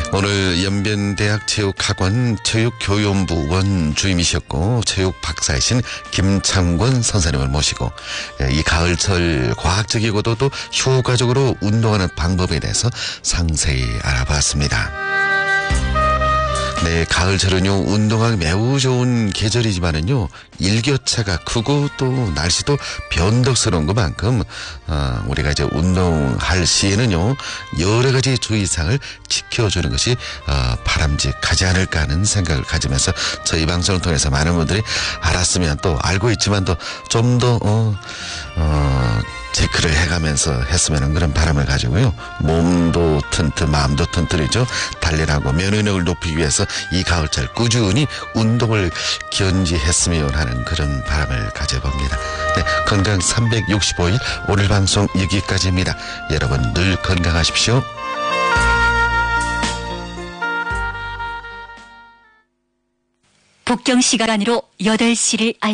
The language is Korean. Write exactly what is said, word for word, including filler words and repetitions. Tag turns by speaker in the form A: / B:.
A: 오늘 연변대학 체육학원 체육교연부 원주임이셨고 체육 박사이신 김창권 선생님을 모시고 이 가을철 과학적이고도 또 효과적으로 운동하는 방법에 대해서 상세히 알아봤습니다. 네, 가을철은요 운동하기 매우 좋은 계절이지만은요 일교차가 크고 또 날씨도 변덕스러운 것만큼 어, 우리가 이제 운동할 시에는요 여러 가지 주의사항을 지켜주는 것이 어, 바람직하지 않을까 하는 생각을 가지면서 저희 방송을 통해서 많은 분들이 알았으면 또 알고 있지만 또 좀 더 어, 어, 체크를 해가면서 했으면 하는 그런 바람을 가지고요. 몸도 튼튼 마음도 튼튼이죠. 단련하고 면역력을 높이기 위해서 이 가을철 꾸준히 운동을 견지했으면 하는 그런 바람을 가져봅니다. 네, 건강 삼백육십오 일 오늘 방송 여기까지입니다. 여러분 늘 건강하십시오.
B: 북경 시간으로 여덟 시를 알